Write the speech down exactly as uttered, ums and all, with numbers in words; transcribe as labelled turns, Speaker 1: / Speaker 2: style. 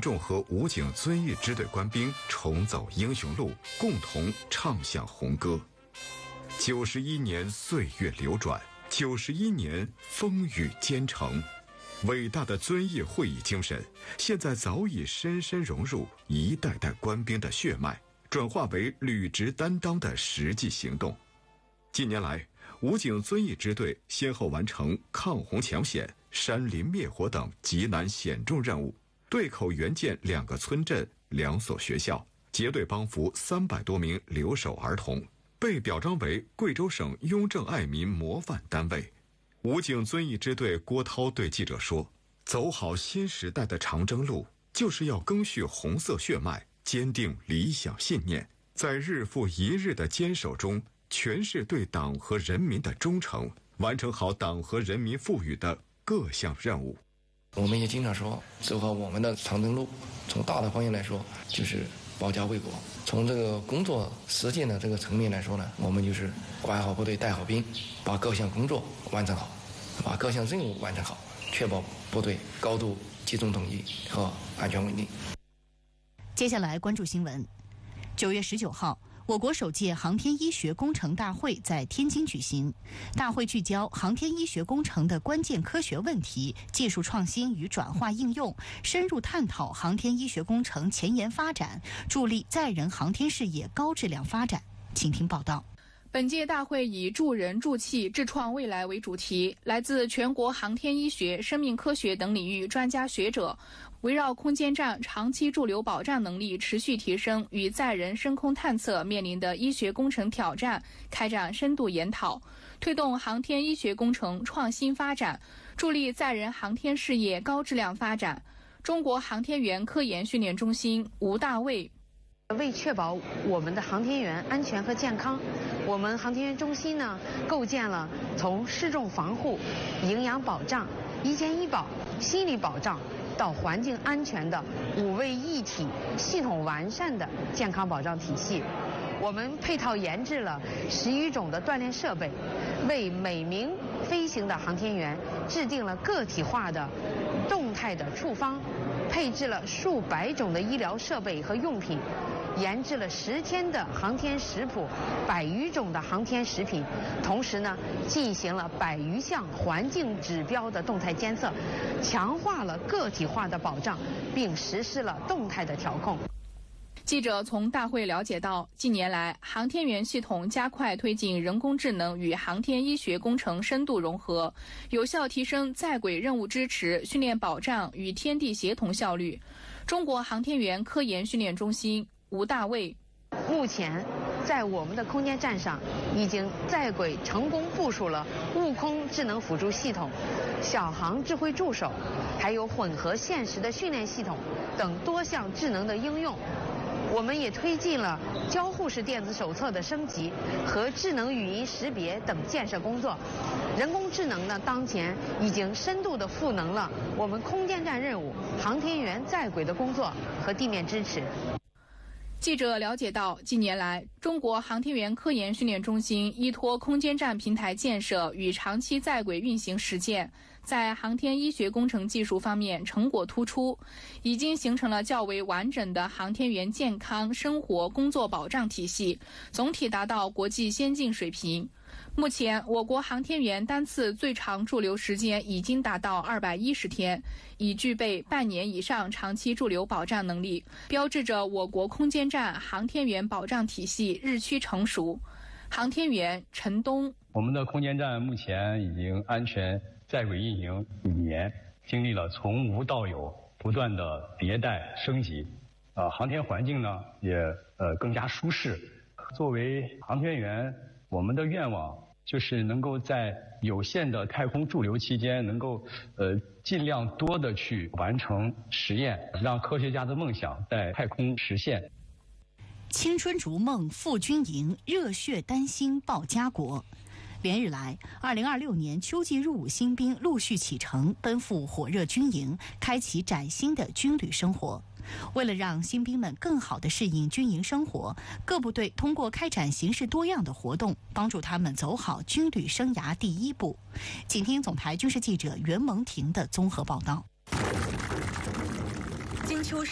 Speaker 1: 众和武警遵义支队官兵重走英雄路，共同唱响红歌。九十一年岁月流转，九十一年风雨兼程，伟大的遵义会议精神，现在早已深深融入一代代官兵的血脉，转化为履职担当的实际行动。近年来，武警遵义支队先后完成抗洪抢险、山林灭火等极难险重任务，对口援建两个村镇、两所学校，结对帮扶三百多名留守儿童，被表彰为贵州省雍正爱民模范单位。武警遵义支队郭涛对记者说：“走好新时代的长征路，就是要赓续红色血脉，坚定理想信念，在日复一日的坚守中，诠释对党和人民的忠诚，完成好党和人民赋予的各项任务。”
Speaker 2: 我们也经常说，走好我们的长征路，从大的方向来说，就是保家卫国；从这个工作实践的这个层面来说呢，我们就是管好部队、带好兵，把各项工作完成好，把各项任务完成好，确保部队高度集中统一和安全稳定。
Speaker 3: 接下来关注新闻。九月十九号，我国首届航天医学工程大会在天津举行。大会聚焦航天医学工程的关键科学问题、技术创新与转化应用，深入探讨航天医学工程前沿发展，助力载人航天事业高质量发展。请听报道。
Speaker 4: 本届大会以助人助器智创未来为主题，来自全国航天医学、生命科学等领域专家学者，围绕空间站长期驻留保障能力持续提升与载人升空探测面临的医学工程挑战开展深度研讨，推动航天医学工程创新发展，助力载人航天事业高质量发展。中国航天员科研训练中心吴大卫：
Speaker 5: 为确保我们的航天员安全和健康，我们航天员中心呢构建了从失重防护、营养保障、医健医保、心理保障到环境安全的五位一体、系统完善的健康保障体系。我们配套研制了十余种的锻炼设备，为每名飞行的航天员制定了个体化的动态的处方，配置了数百种的医疗设备和用品，研制了十天的航天食谱，百余种的航天食品，同时呢，进行了百余项环境指标的动态监测，强化了个体化的保障，并实施了动态的调控。
Speaker 4: 记者从大会了解到，近年来，航天员系统加快推进人工智能与航天医学工程深度融合，有效提升在轨任务支持、训练保障与天地协同效率。中国航天员科研训练中心吴大卫：
Speaker 5: 目前，在我们的空间站上，已经在轨成功部署了悟空智能辅助系统、小航智慧助手，还有混合现实的训练系统等多项智能的应用。我们也推进了交互式电子手册的升级和智能语音识别等建设工作。人工智能呢，当前已经深度的赋能了我们空间站任务、航天员在轨的工作和地面支持。
Speaker 4: 记者了解到，近年来，中国航天员科研训练中心依托空间站平台建设与长期在轨运行实践，在航天医学工程技术方面成果突出，已经形成了较为完整的航天员健康生活工作保障体系，总体达到国际先进水平。目前，我国航天员单次最长驻留时间已经达到二百一十天，已具备半年以上长期驻留保障能力，标志着我国空间站航天员保障体系日趋成熟。航天员陈东：
Speaker 6: 我们的空间站目前已经安全在轨运行一年，经历了从无到有不断的迭代升级，呃，航天环境呢也呃更加舒适。作为航天员，我们的愿望就是能够在有限的太空驻留期间，能够呃尽量多的去完成实验，让科学家的梦想在太空实现。
Speaker 3: 青春逐梦赴军营，热血丹心报家国。连日来，二零二六年秋季入伍新兵陆续启程，奔赴火热军营，开启崭新的军旅生活。为了让新兵们更好地适应军营生活，各部队通过开展形式多样的活动，帮助他们走好军旅生涯第一步。请听总台军事记者袁蒙婷的综合报道。
Speaker 7: 金秋